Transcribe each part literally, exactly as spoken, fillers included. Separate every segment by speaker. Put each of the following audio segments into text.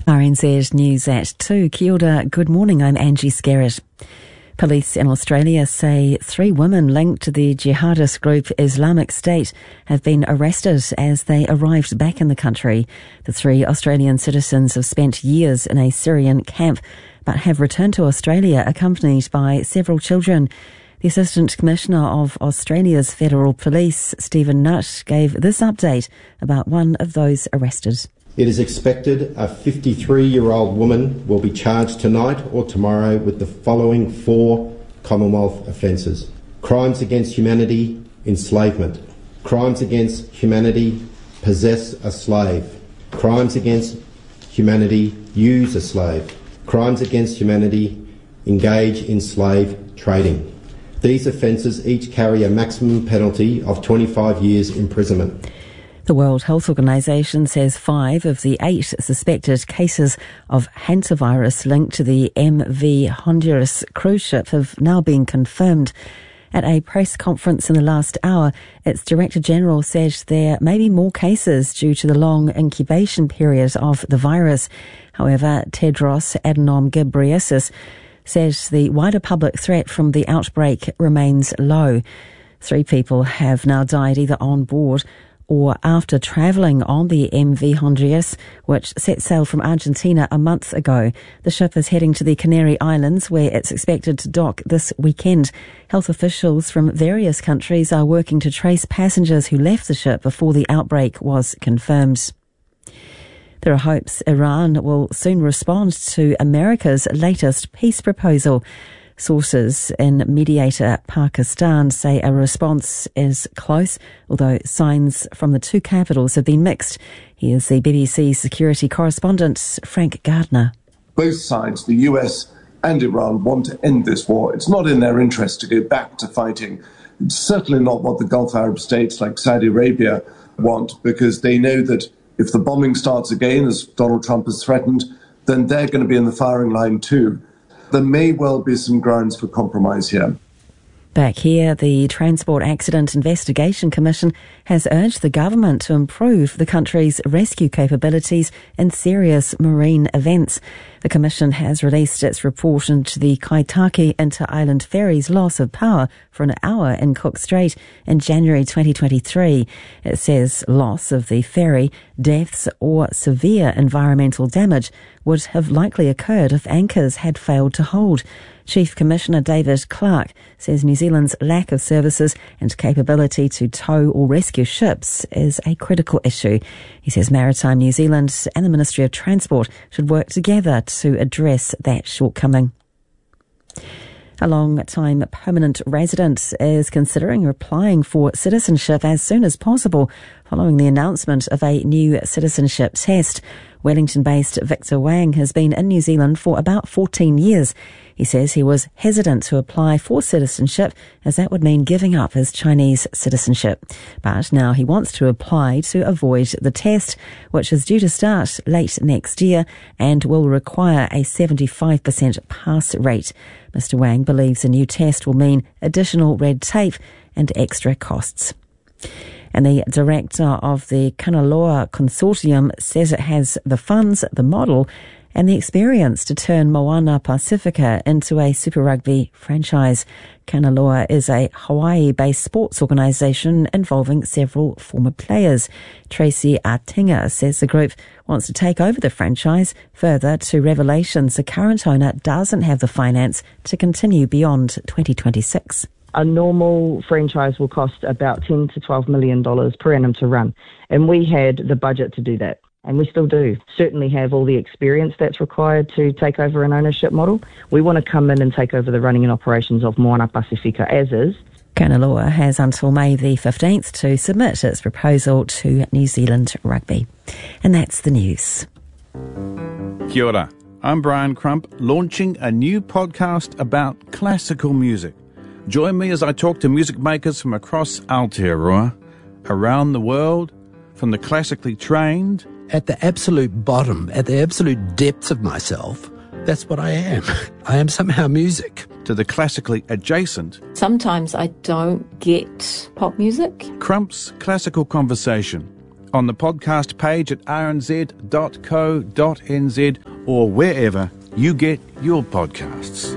Speaker 1: R N Z News at two. Kia ora, good morning, I'm Angie Skerritt. Police in Australia say three women linked to the jihadist group Islamic State have been arrested as they arrived back in the country. The three Australian citizens have spent years in a Syrian camp but have returned to Australia accompanied by several children. The Assistant Commissioner of Australia's Federal Police, Stephen Nutt, gave this update about one of those arrested.
Speaker 2: It is expected a fifty-three-year-old woman will be charged tonight or tomorrow with the following four Commonwealth offences. Crimes against humanity, enslavement. Crimes against humanity, possess a slave. Crimes against humanity, use a slave. Crimes against humanity, engage in slave trading. These offences each carry a maximum penalty of twenty-five years imprisonment.
Speaker 1: The World Health Organization says five of the eight suspected cases of hantavirus linked to the M V Honduras cruise ship have now been confirmed. At a press conference in the last hour, its Director General said there may be more cases due to the long incubation period of the virus. However, Tedros Adhanom Ghebreyesus says the wider public threat from the outbreak remains low. Three people have now died either on board or after travelling on the M V Honduras, which set sail from Argentina a month ago. The ship is heading to the Canary Islands, where it's expected to dock this weekend. Health officials from various countries are working to trace passengers who left the ship before the outbreak was confirmed. There are hopes Iran will soon respond to America's latest peace proposal. Sources in mediator Pakistan say a response is close, although signs from the two capitals have been mixed. Here's the B B C security correspondent, Frank Gardner.
Speaker 3: Both sides, the U S and Iran, want to end this war. It's not in their interest to go back to fighting. It's certainly not what the Gulf Arab states like Saudi Arabia want, because they know that if the bombing starts again, as Donald Trump has threatened, then they're going to be in the firing line too. There may well be some grounds for compromise here.
Speaker 1: Back here, the Transport Accident Investigation Commission has urged the government to improve the country's rescue capabilities in serious marine events. The Commission has released its report into the Kaitaki Inter-Island Ferry's loss of power for an hour in Cook Strait in January twenty twenty-three. It says loss of the ferry, deaths or severe environmental damage would have likely occurred if anchors had failed to hold. Chief Commissioner David Clark says New Zealand's lack of services and capability to tow or rescue ships is a critical issue. He says Maritime New Zealand and the Ministry of Transport should work together to address that shortcoming. A long-time permanent resident is considering applying for citizenship as soon as possible following the announcement of a new citizenship test. Wellington-based Victor Wang has been in New Zealand for about fourteen years. He says he was hesitant to apply for citizenship as that would mean giving up his Chinese citizenship. But now he wants to apply to avoid the test, which is due to start late next year and will require a seventy-five percent pass rate. Mister Wang believes a new test will mean additional red tape and extra costs. And the director of the Kanaloa Consortium says it has the funds, the model, and the experience to turn Moana Pacifica into a Super Rugby franchise. Kanaloa is a Hawaii-based sports organisation involving several former players. Tracy Atinga says the group wants to take over the franchise. Further to revelations, the current owner doesn't have the finance to continue beyond twenty twenty-six.
Speaker 4: A normal franchise will cost about ten to twelve million dollars per annum to run, and we had the budget to do that, and we still do. Certainly have all the experience that's required to take over an ownership model. We want to come in and take over the running and operations of Moana Pacifica as is.
Speaker 1: Kanaloa has until May the fifteenth to submit its proposal to New Zealand Rugby. And that's the news.
Speaker 5: Kia ora, I'm Brian Crump, launching a new podcast about classical music. Join me as I talk to music makers from across Aotearoa, around the world, from the classically trained.
Speaker 6: At the absolute bottom, at the absolute depths of myself, that's what I am. I am somehow music.
Speaker 5: To the classically adjacent.
Speaker 7: Sometimes I don't get pop music.
Speaker 5: Crump's Classical Conversation, on the podcast page at r n z dot co dot n z or wherever you get your podcasts.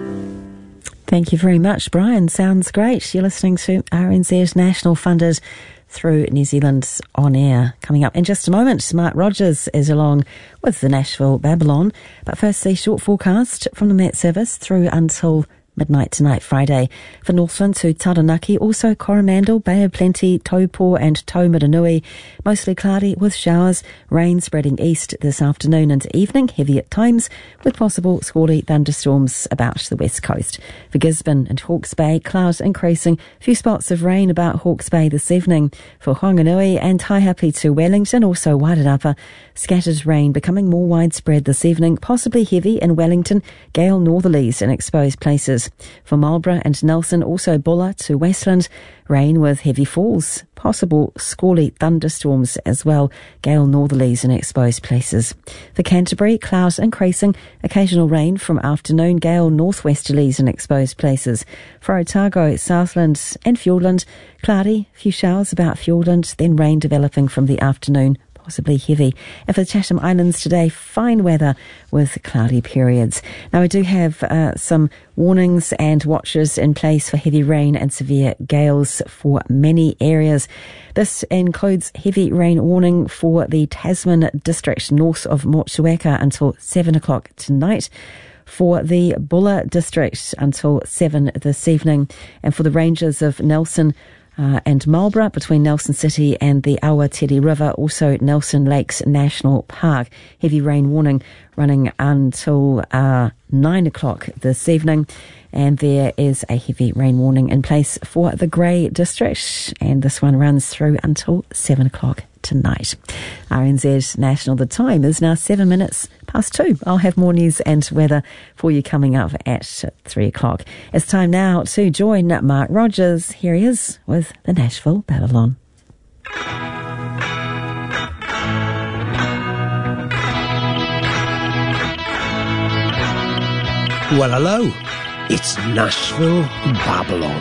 Speaker 1: Thank you very much, Brian. Sounds great. You're listening to R N Z National Funded through New Zealand On Air. Coming up in just a moment, Mark Rogers is along with the Nashville Babylon. But first, the short forecast from the Met Service through until midnight tonight, Friday. For Northland to Taranaki, also Coromandel, Bay of Plenty, Taupo and Taumaranui. Mostly cloudy with showers, rain spreading east this afternoon and evening, heavy at times, with possible squally thunderstorms about the west coast. For Gisborne and Hawke's Bay, clouds increasing, few spots of rain about Hawke's Bay this evening. For Whanganui and Taihape to Wellington, also Wairarapa, scattered rain becoming more widespread this evening, possibly heavy in Wellington, gale northerlies in exposed places. For Marlborough and Nelson, also Bulla to Westland, rain with heavy falls, possible squally thunderstorms as well, gale northerlies in exposed places. For Canterbury, clouds increasing, occasional rain from afternoon, gale northwesterlies in exposed places. For Otago, Southland and Fiordland, cloudy, few showers about Fiordland, then rain developing from the afternoon, possibly heavy. And for the Chatham Islands today, fine weather with cloudy periods. Now, we do have uh, some warnings and watches in place for heavy rain and severe gales for many areas. This includes heavy rain warning for the Tasman district north of Motueka until seven o'clock tonight. For the Bulla district until seven this evening. And for the ranges of Nelson Uh, and Marlborough between Nelson City and the Awatere River, also Nelson Lakes National Park. Heavy rain warning running until uh, nine o'clock this evening. And there is a heavy rain warning in place for the Grey District, and this one runs through until seven o'clock tonight. R N Z National, the time is now seven minutes past two. I'll have more news and weather for you coming up at three o'clock. It's time now to join Mark Rogers. Here he is with the Nashville Babylon.
Speaker 6: Well, hello. It's Nashville Babylon.